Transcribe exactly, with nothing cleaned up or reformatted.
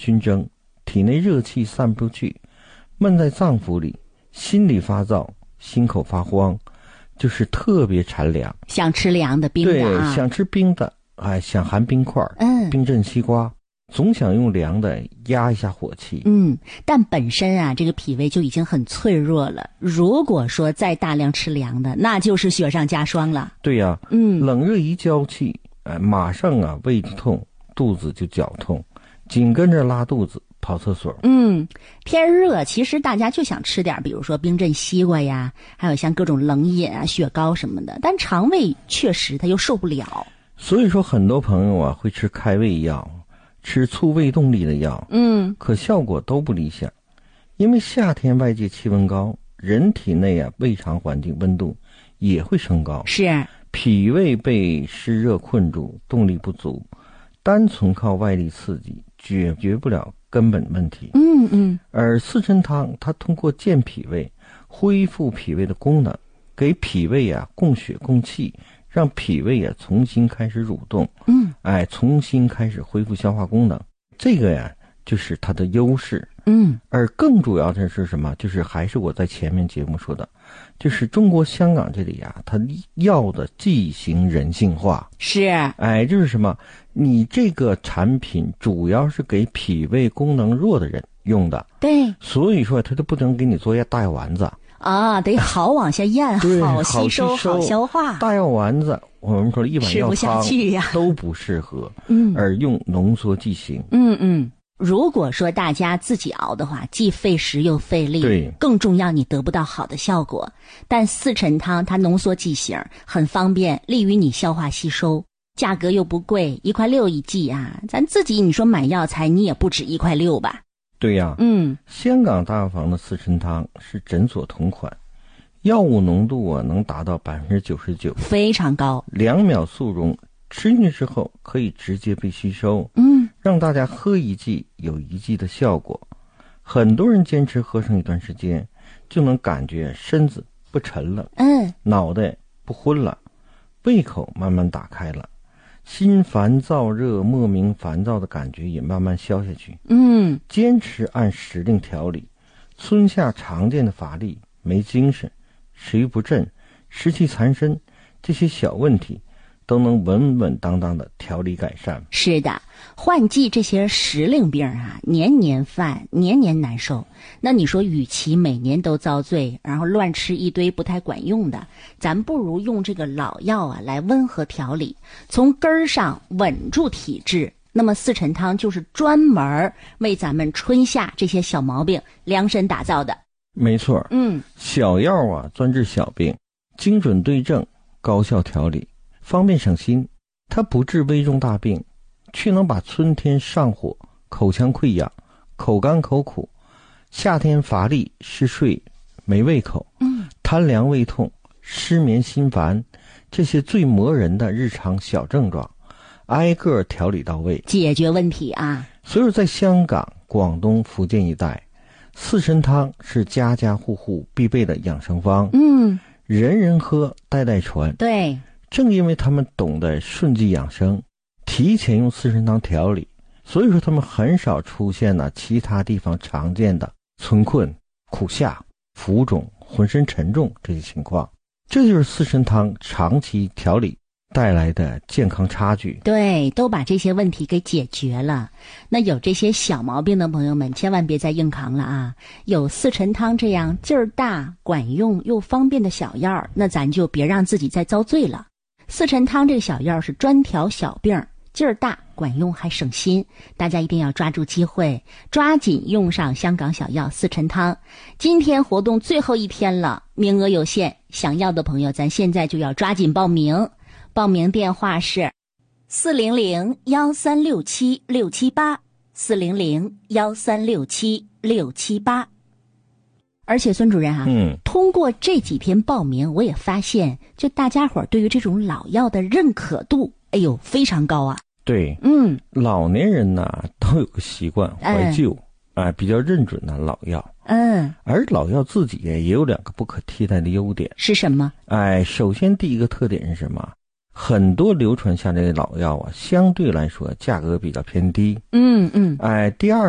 熏蒸，体内热气散不出去，闷在脏腑里，心里发燥，心口发慌，就是特别馋凉， 想吃凉的冰的啊， 对，想吃冰的，哎，想含冰块， 嗯， 冰镇西瓜，总想用凉的压一下火气。 嗯，但本身啊，这个脾胃就已经很脆弱了。如果说再大量吃凉的，那就是雪上加霜了。 对呀、啊， 嗯， 冷热一交气，哎，马上啊胃痛，肚子就绞痛，紧跟着拉肚子，跑厕所。 嗯，天热，其实大家就想吃点，比如说冰镇西瓜呀，还有像各种冷饮啊、雪糕什么的，但肠胃确实它又受不了。 所以说，很多朋友啊会吃开胃药，吃促胃动力的药， 嗯， 可效果都不理想。因为夏天外界气温高，人体内啊胃肠环境温度也会升高， 是脾胃被湿热困住，动力不足，单纯靠外力刺激解决不了根本问题。 嗯嗯， 而四神汤它通过健脾胃，恢复脾胃的功能，给脾胃啊供血供气，让脾胃啊重新开始蠕动， 嗯， 哎，重新开始恢复消化功能，这个呀就是它的优势。 嗯， 而更主要的是什么？就是还是我在前面节目说的，就是中国香港这里啊，它药的剂型人性化。 是， 哎，就是什么？你这个产品主要是给脾胃功能弱的人用的， 对， 所以说它就不能给你做药大药丸子啊，得好往下咽，好吸收，好消化。 大药丸子，我们说一碗药汤吃不下去呀， 都不适合。 嗯， 而用浓缩剂型。 嗯嗯。如果说大家自己熬的话，既费时又费力， 对， 更重要你得不到好的效果。但四陈汤它浓缩剂型，很方便，利于你消化吸收，价格又不贵，一块六一剂啊！咱自己你说买药材，你也不止一块六吧？ 对呀、啊， 嗯， 香港大药房的四陈汤是诊所同款，药物浓度啊能达到百分之九十九， 非常高， 两秒速溶。吃进去之后可以直接被吸收， 嗯， 让大家喝一剂有一剂的效果。很多人坚持喝上一段时间，就能感觉身子不沉了， 嗯， 脑袋不昏了，胃口慢慢打开了，心烦燥热、莫名烦躁的感觉也慢慢消下去。 嗯， 坚持按时令调理，春夏常见的乏力、没精神、食欲不振、湿气缠身这些小问题，都能稳稳当当的调理改善。 是的，换季这些时令病啊，年年犯，年年难受。那你说，与其每年都遭罪，然后乱吃一堆不太管用的，咱不如用这个老药啊来温和调理，从根儿上稳住体质。那么四陈汤就是专门为咱们春夏这些小毛病量身打造的。 没错， 嗯， 小药啊专治小病，精准对症，高效调理，方便省心。它不治危重大病，却能把春天上火、口腔溃疡、口干口苦、夏天乏力、嗜睡、没胃口、 嗯， 贪凉胃痛、失眠心烦这些最磨人的日常小症状，挨个调理到位， 解决问题啊。 所以在香港、广东、福建一带，四神汤是家家户户必备的养生方， 嗯， 人人喝，代代传。 对， 正因为他们懂得顺纪养生，提前用四神汤调理，所以说他们很少出现了其他地方常见的春困、苦夏、浮肿、浑身沉重这些情况。这就是四神汤长期调理带来的健康差距。 对，都把这些问题给解决了。那有这些小毛病的朋友们，千万别再硬扛了啊！有四陈汤这样劲儿大、管用又方便的小药，那咱就别让自己再遭罪了。四陈汤这个小药是专调小病，劲儿大、管用还省心，大家一定要抓住机会，抓紧用上香港小药四陈汤。今天活动最后一天了，名额有限，想要的朋友咱现在就要抓紧报名。报名电话是四零零幺三六七六七八，四零零幺三六七六七八。而且孙主任啊， 嗯， 通过这几天报名，我也发现，就大家伙对于这种老药的认可度，哎呦，非常高啊。 对， 嗯， 老年人呢都有个习惯怀旧，哎、呃，比较认准的老药。 嗯， 而老药自己也有两个不可替代的优点。 是什么？ 哎，首先第一个特点是什么？很多流传下来的老药啊，相对来说价格比较偏低。 嗯嗯。 哎，第二